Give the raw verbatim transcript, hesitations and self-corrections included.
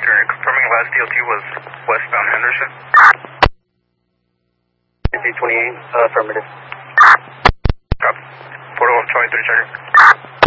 Victor, confirming last D L T was westbound Henderson. B twenty-eight, uh, affirmative. Copy. Photo of twenty-three, checker.